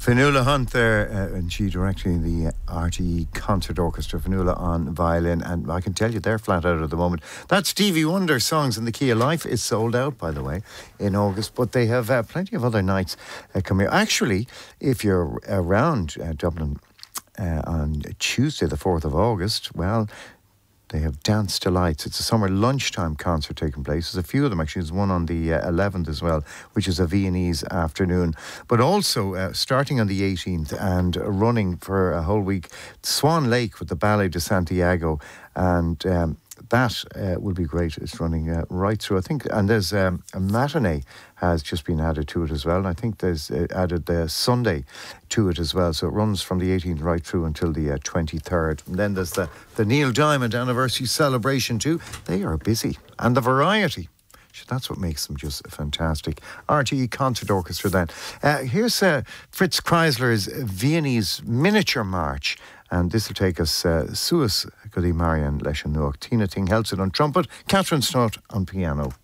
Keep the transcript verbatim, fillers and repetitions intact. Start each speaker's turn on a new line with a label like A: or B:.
A: Fionnuala Hunt there, uh, and she directing the R T E Concert Orchestra, Fionnuala on violin, and I can tell you they're flat out at the moment. That Stevie Wonder Songs in the Key of Life is sold out, by the way, in August, but they have uh, plenty of other nights uh, coming. Actually, if you're around uh, Dublin uh, on Tuesday the fourth of August, well, they have Dance Delights. It's a summer lunchtime concert taking place. There's a few of them, actually. There's one on the uh, eleventh as well, which is a Viennese afternoon. But also, uh, starting on the eighteenth and running for a whole week, Swan Lake with the Ballet de Santiago. And um, that uh, will be great. It's running uh, right through, I think. And there's um, a matinee has just been added to it as well. And I think there's uh, added the Sunday to it as well. So it runs from the eighteenth right through until the uh, twenty-third. And then there's the, the Neil Diamond anniversary celebration too. They are busy. And the variety. That's what makes them just fantastic. R T E Concert Orchestra then. Uh, here's uh, Fritz Kreisler's Viennese Miniature March. And this will take us uh, Suas Goody Marian Leishan Noach, Tina Ting Helson on trumpet, Catherine Snott on piano.